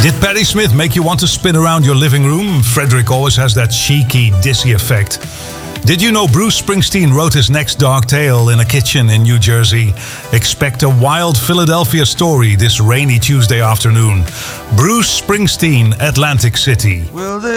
Did Patti Smith make you want to spin around your living room? Frederick always has that cheeky, dizzy effect. Did you know Bruce Springsteen wrote his next dark tale in a kitchen in New Jersey? Expect a wild Philadelphia story this rainy Tuesday afternoon. Bruce Springsteen, Atlantic City.